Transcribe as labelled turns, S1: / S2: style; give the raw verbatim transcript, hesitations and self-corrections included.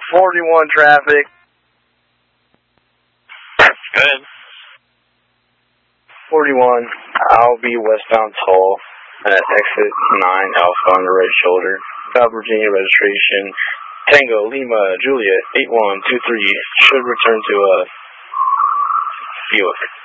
S1: forty-one traffic.
S2: Good.
S1: forty-one, I'll be westbound toll at exit nine Alpha on the right shoulder. South Virginia registration, Tango Lima Juliet eight one two three, should return to uh, Buick.